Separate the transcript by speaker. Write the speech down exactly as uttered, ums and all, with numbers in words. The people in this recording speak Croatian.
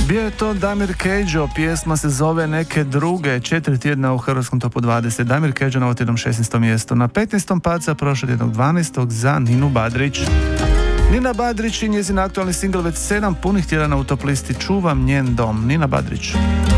Speaker 1: Bio je to Damir Keijo, pjesma se zove Neke druge, četiri tjedna u hrvatskom topu dvadeset. Damir Keijo na ovotjednom šesnaestom mjestu, na petnaestom paca prošlog tjednog dvanaestog za Ninu Badrić. Nina Badrić i njezin aktualni singl već sedam punih tjedana u top listi Čuvam njen dom. Nina Badrić.